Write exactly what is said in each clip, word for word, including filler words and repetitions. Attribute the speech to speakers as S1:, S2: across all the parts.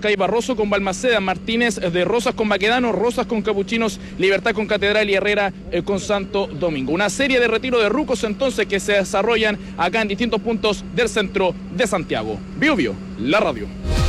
S1: Macay Barroso con Balmaceda, Martínez de Rosas con Baquedano, Rosas con Capuchinos, Libertad con Catedral y Herrera eh, con Santo Domingo. Una serie de retiro de rucos entonces que se desarrollan acá en distintos puntos del centro de Santiago. Bio Bio, la radio.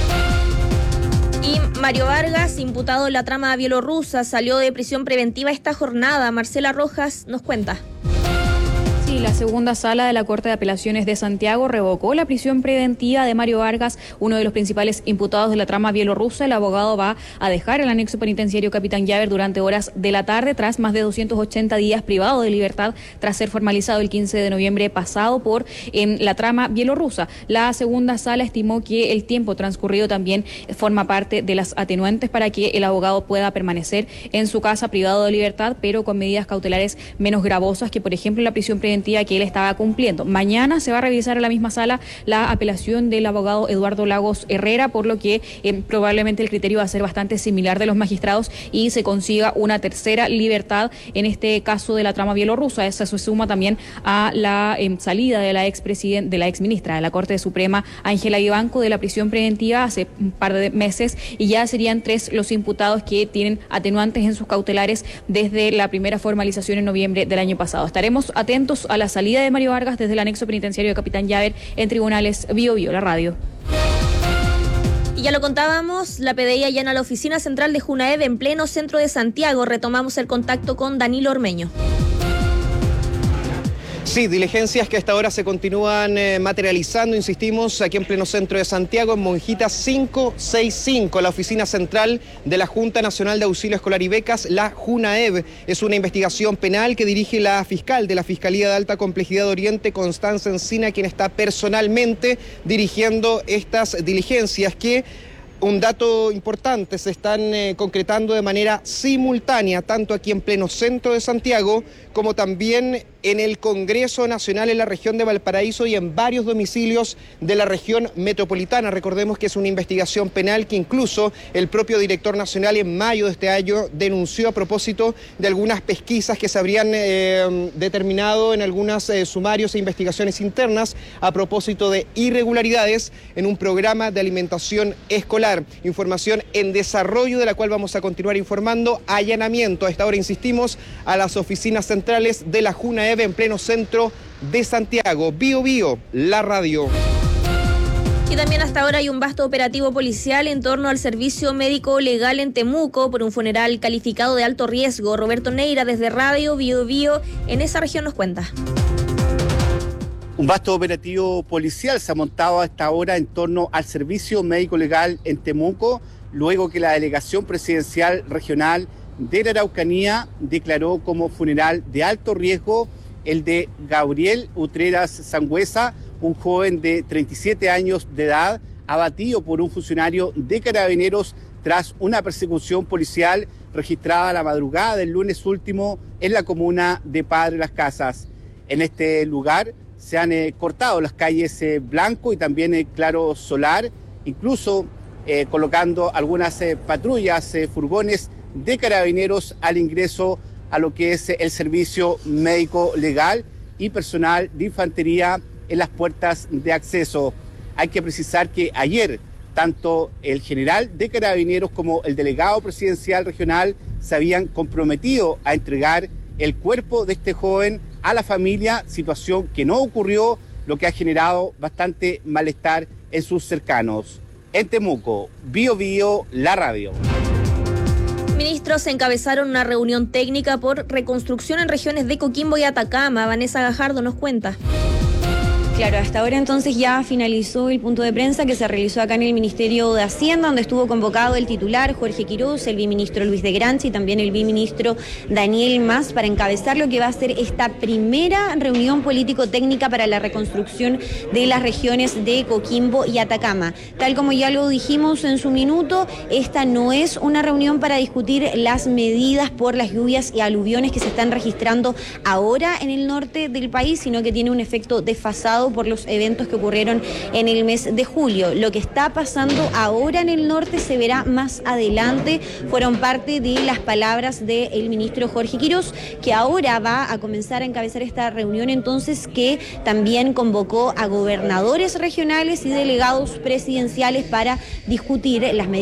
S2: Y Mario Vargas, imputado en la trama bielorrusa, salió de prisión preventiva esta jornada. Marcela Rojas nos cuenta.
S3: Sí, la segunda sala de la Corte de Apelaciones de Santiago revocó la prisión preventiva de Mario Vargas, uno de los principales imputados de la trama bielorrusa. El abogado va a dejar el anexo penitenciario Capitán Llaver durante horas de la tarde, tras más de doscientos ochenta días privado de libertad, tras ser formalizado el quince de noviembre pasado por en la trama bielorrusa. La segunda sala estimó que el tiempo transcurrido también forma parte de las atenuantes para que el abogado pueda permanecer en su casa privado de libertad, pero con medidas cautelares menos gravosas que, por ejemplo, la prisión preventiva que él estaba cumpliendo. Mañana se va a revisar en la misma sala la apelación del abogado Eduardo Lagos Herrera, por lo que eh, probablemente el criterio va a ser bastante similar de los magistrados y se consiga una tercera libertad en este caso de la trama bielorrusa. Esa se suma también a la eh, salida de la expresidenta, de la exministra de la Corte Suprema, Ángela Vivanco, de la prisión preventiva hace un par de meses, y ya serían tres los imputados que tienen atenuantes en sus cautelares desde la primera formalización en noviembre del año pasado. Estaremos atentos a la salida de Mario Vargas desde el anexo penitenciario de Capitán Llaver en tribunales. Bio Bio, la radio.
S2: Y ya lo contábamos, la P D I allana la oficina central de Junaed en pleno centro de Santiago. Retomamos el contacto con Danilo Ormeño.
S4: Sí, diligencias que hasta ahora se continúan eh, materializando, insistimos, aquí en pleno centro de Santiago, en Monjita quinientos sesenta y cinco, la oficina central de la Junta Nacional de Auxilio Escolar y Becas, la JUNAEB. Es una investigación penal que dirige la fiscal de la Fiscalía de Alta Complejidad de Oriente, Constanza Encina, quien está personalmente dirigiendo estas diligencias que... Un dato importante, se están eh, concretando de manera simultánea, tanto aquí en pleno centro de Santiago, como también en el Congreso Nacional en la región de Valparaíso y en varios domicilios de la región metropolitana. Recordemos que es una investigación penal que incluso el propio director nacional en mayo de este año denunció a propósito de algunas pesquisas que se habrían eh, determinado en algunos eh, sumarios e investigaciones internas a propósito de irregularidades en un programa de alimentación escolar. Información en desarrollo de la cual vamos a continuar informando. Allanamiento, a esta hora insistimos, a las oficinas centrales de la JUNAEB en pleno centro de Santiago. Bio Bio, la radio.
S2: Y también hasta ahora hay un vasto operativo policial en torno al servicio médico legal en Temuco por un funeral calificado de alto riesgo. Roberto Neira desde Radio Bio Bio en esa región nos cuenta.
S5: Un vasto operativo policial se ha montado a esta hora en torno al servicio médico legal en Temuco, luego que la delegación presidencial regional de la Araucanía declaró como funeral de alto riesgo el de Gabriel Utreras Sangüesa, un joven de treinta y siete años de edad, abatido por un funcionario de Carabineros tras una persecución policial registrada la madrugada del lunes último en la comuna de Padre Las Casas. En este lugar se han eh, cortado las calles eh, Blanco y también eh, Claro Solar, incluso eh, colocando algunas eh, patrullas, eh, furgones de Carabineros al ingreso a lo que es eh, el servicio médico legal y personal de infantería en las puertas de acceso. Hay que precisar que ayer tanto el general de Carabineros como el delegado presidencial regional se habían comprometido a entregar el cuerpo de este joven a la familia, situación que no ocurrió, lo que ha generado bastante malestar en sus cercanos. En Temuco, Bio Bio, la radio.
S2: Ministros encabezaron una reunión técnica por reconstrucción en regiones de Coquimbo y Atacama. Vanessa Gajardo nos cuenta.
S6: Claro, hasta ahora entonces ya finalizó el punto de prensa que se realizó acá en el Ministerio de Hacienda, donde estuvo convocado el titular Jorge Quiroz, el viceministro Luis de Granchi y también el viceministro Daniel Mas para encabezar lo que va a ser esta primera reunión político-técnica para la reconstrucción de las regiones de Coquimbo y Atacama. Tal como ya lo dijimos en su minuto, esta no es una reunión para discutir las medidas por las lluvias y aluviones que se están registrando ahora en el norte del país, sino que tiene un efecto desfasado por los eventos que ocurrieron en el mes de julio. Lo que está pasando ahora en el norte se verá más adelante. Fueron parte de las palabras del ministro Jorge Quiroz, que ahora va a comenzar a encabezar esta reunión, entonces, que también convocó a gobernadores regionales y delegados presidenciales para discutir las medidas